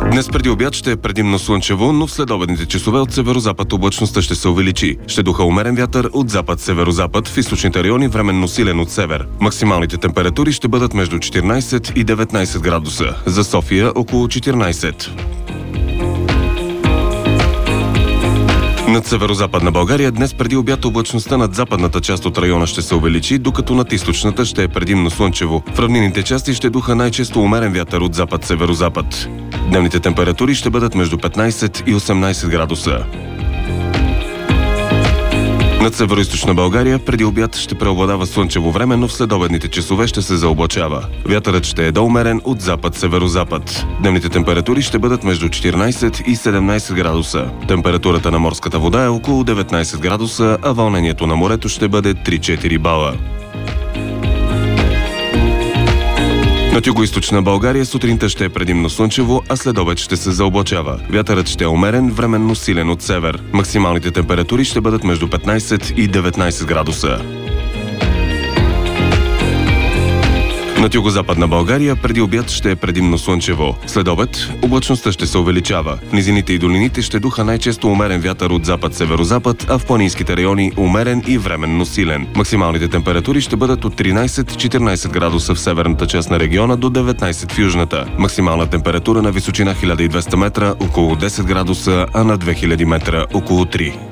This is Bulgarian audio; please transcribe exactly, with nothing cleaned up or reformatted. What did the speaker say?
Днес преди обяд ще е предимно слънчево, но в следобедните часове от северозапад облачността ще се увеличи. Ще духа умерен вятър от запад-северозапад, в източните райони временно силен от север. Максималните температури ще бъдат между четиринайсет и деветнайсет градуса. За София около четиринайсет. Над северозападна България днес преди обяд облачността над западната част от района ще се увеличи, докато над източната ще е предимно слънчево. В равнинните части ще духа най-често умерен вятър от запад-северозапад. Дневните температури ще бъдат между петнайсет и осемнайсет градуса. Над североизточна България преди обяд ще преобладава слънчево време, но в следобедните часове ще се заоблачава. Вятърът ще е доумерен от запад-северозапад. Дневните температури ще бъдат между четиринайсет и седемнайсет градуса. Температурата на морската вода е около деветнайсет градуса, а вълнението на морето ще бъде три-четири бала. Над югоизточна България сутринта ще е предимно слънчево, а след обед ще се заоблачава. Вятърът ще е умерен, временно силен от север. Максималните температури ще бъдат между петнайсет и деветнайсет градуса. Над югозападна България преди обяд ще е предимно слънчево. След обед облачността ще се увеличава. В низините и долините ще духа най-често умерен вятър от запад-северозапад, а в планинските райони умерен и временно силен. Максималните температури ще бъдат от тринайсет-четиринайсет градуса в северната част на региона до деветнайсет в южната. Максимална температура на височина хиляда и двеста метра около десет градуса, а на две хиляди метра около три.